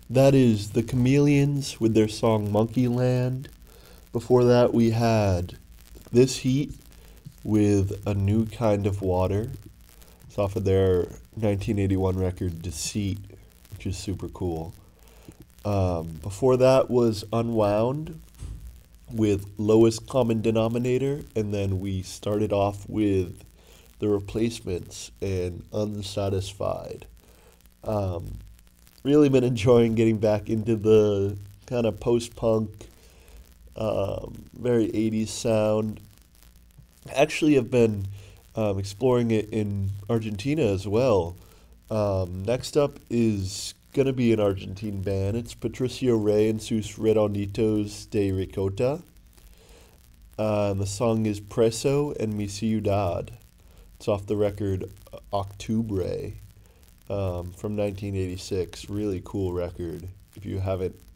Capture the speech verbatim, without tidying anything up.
That is The Chameleons with their song Monkey Land. Before that, we had This Heat with A New Kind of Water. It's off of their nineteen eighty-one record Deceit, which is super cool. Um, before that was Unwound with Lowest Common Denominator, and then we started off with The Replacements and Unsatisfied. Um, really been enjoying getting back into the kind of post punk, um, very eighties sound. Actually, have been um, exploring it in Argentina as well. Um, next up is gonna be an Argentine band. It's Patricio Rey and sus Redonditos de Ricota. Uh, and the song is Preso en mi ciudad. It's off the record Octubre um, from nineteen eighty-six. Really cool record. If you haven't